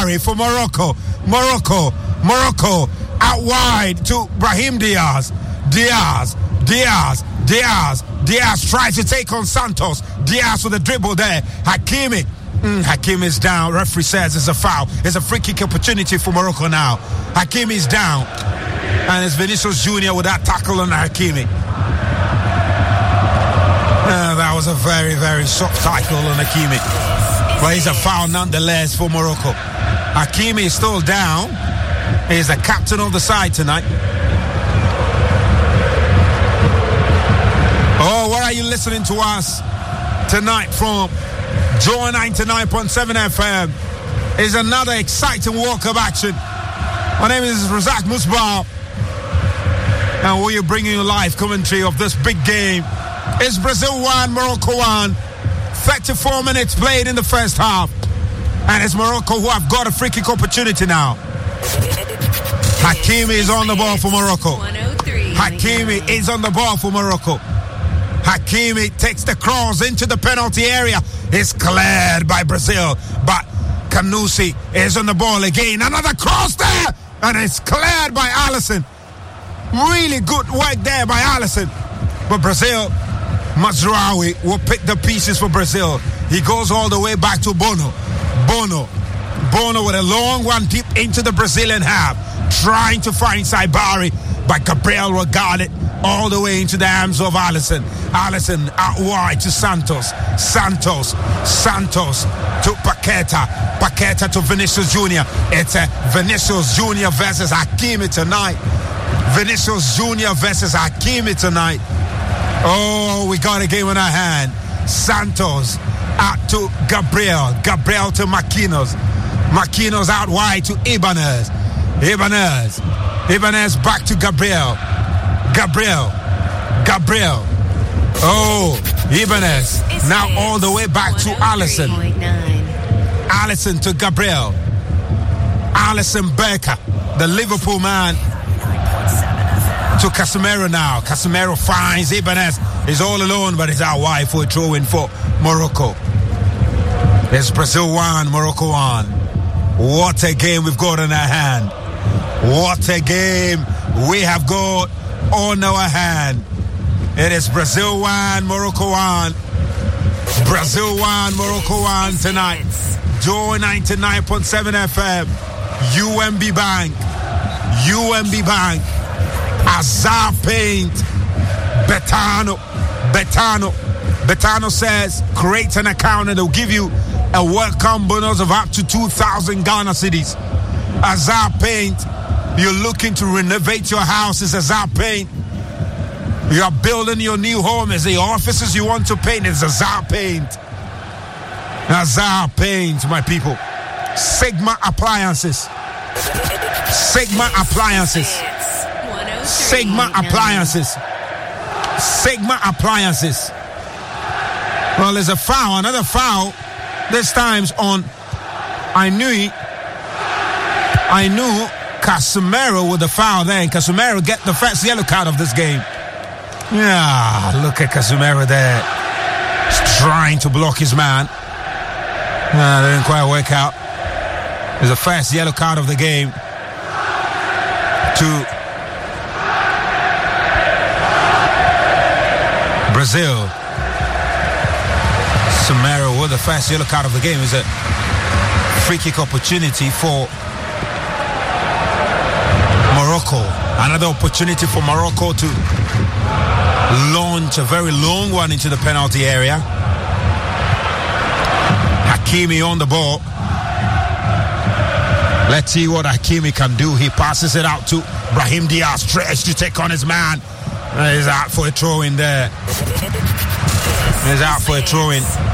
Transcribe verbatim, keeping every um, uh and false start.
Barry for Morocco. Morocco. Morocco. Out wide to Brahim Diaz. Diaz. Diaz. Diaz. Diaz tries to take on Santos. Diaz with a dribble there. Hakimi. Mm, Hakimi is down. Referee says it's a foul. It's a free kick opportunity for Morocco now. Hakimi is down. And it's Vinicius Junior with that tackle on Hakimi. Uh, that was a very, very soft tackle on Hakimi. But it's a foul nonetheless for Morocco. Hakimi is still down. He's the captain of the side tonight. Oh, what are you listening to us tonight from Joy ninety-nine point seven F M? Is another exciting World Cup action. My name is Razak Musbah, and we are bringing you live commentary of this big game. It's Brazil one, Morocco one. thirty-four minutes played in the first half, and it's Morocco who have got a free kick opportunity now. Hakimi is on the ball for Morocco. Hakimi is on the ball for Morocco. Hakimi takes the cross into the penalty area. It's cleared by Brazil, but Kanusi is on the ball again. Another cross there, and it's cleared by Alisson. Really good work there by Alisson. But Brazil, Mazraoui will pick the pieces for Brazil. He goes all the way back to Bono. Bono. Bono with a long one deep into the Brazilian half, trying to find Saibari, but Gabriel will guard it all the way into the arms of Alisson. Alisson out wide to Santos. Santos. Santos to Paqueta. Paqueta to Vinicius Junior It's a Vinicius Junior versus Hakimi tonight. Vinicius Junior versus Hakimi tonight. Oh, we got a game in our hand. Santos out to Gabriel. Gabriel to Marquinhos. Marquinhos out wide to Ibanez. Ibanez. Ibanez back to Gabriel. Gabriel. Gabriel. Oh, Ibanez. Now all the way back to Alisson. Alisson to Gabriel. Alisson Becker, the Liverpool man, to Casemiro now. Casemiro finds Ibanez. He's all alone, but he's out wide for a throw-in for Morocco. There's Brazil one, Morocco one. What a game we've got in our hand. What a game we have got on our hand. It is Brazil one, Morocco one. Brazil one, Morocco one tonight. Joy ninety-nine point seven F M. U M B Bank. U M B Bank. Azar Paint. Betano. Betano. Betano says, create an account and they'll give you a welcome bonus of up to two thousand Ghana cedis. Azar Paint. You're looking to renovate your house. It's Azar Paint. You're building your new home. It's the offices you want to paint. It's Azar Paint. Azar Paint, my people. Sigma Appliances. Sigma Appliances. Sigma Appliances. Sigma Appliances. Well, there's a foul. Another foul. This time's on I knew I knew Casemiro with the foul there, and Casemiro get the first yellow card of this game. Yeah, look at Casemiro there. He's trying to block his man. Nah, that didn't quite work out. There's the first yellow card of the game to Brazil. Casemiro with the first yellow card of the game. Is a free kick opportunity for Morocco. Another opportunity for Morocco to launch a very long one into the penalty area. Hakimi on the ball. Let's see what Hakimi can do. He passes it out to Brahim Diaz. Stretch to take on his man. He's out for a throw in there. He's out for a throw in.